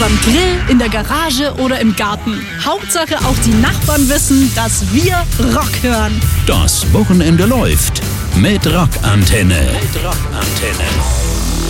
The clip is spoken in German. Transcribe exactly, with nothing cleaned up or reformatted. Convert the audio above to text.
Beim Grill, in der Garage oder im Garten. Hauptsache auch die Nachbarn wissen, dass wir Rock hören. Das Wochenende läuft mit Rockantenne. Mit Rockantenne.